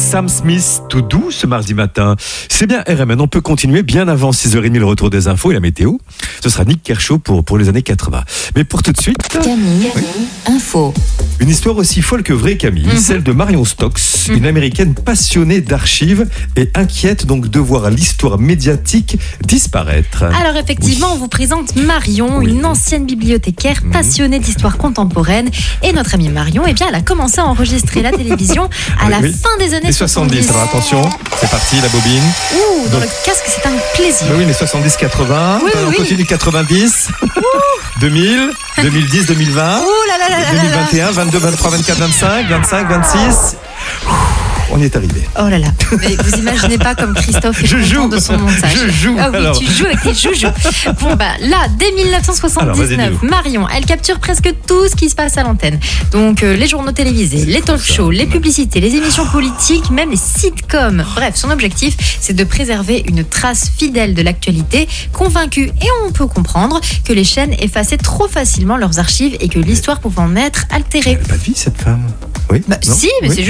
Sam Smith, tout doux ce mardi matin. C'est bien RMN, on peut continuer bien avant 6h30 le retour des infos et la météo. Ce sera Nick Kershaw pour les années 80. Mais pour tout de suite... Camille, info. Une histoire aussi folle que vraie, Camille, celle de Marion Stokes, une américaine passionnée d'archives et inquiète donc de voir l'histoire médiatique disparaître. Alors effectivement, on vous présente Marion, une ancienne bibliothécaire passionnée d'histoire contemporaine. Et notre amie Marion, eh bien, elle a commencé à enregistrer la télévision à la fin des années 70. Alors attention, c'est parti, la bobine. Ouh, dans le casque, c'est un plaisir. Oui, les 70-80, on continue 90, 2000, 2010, 2020, 2021, 22, 23, 24, 25, 25, 26... On y est arrivé. Oh là là, mais vous imaginez pas comme Christophe est content de son montage. Je joue. Ah oui, alors. Tu joues avec tes joujoux. Bon bah là, dès 1979, Marion, elle capture presque tout ce qui se passe à l'antenne. Donc les journaux télévisés, les talk shows, les publicités, les émissions politiques, même les sitcoms. Bref, son objectif, c'est de préserver une trace fidèle de l'actualité, convaincue, et on peut comprendre que les chaînes effaçaient trop facilement leurs archives et que l'histoire pouvait en être altérée. Elle n'avait pas de vie, cette femme. Oui. Si, mais c'est juste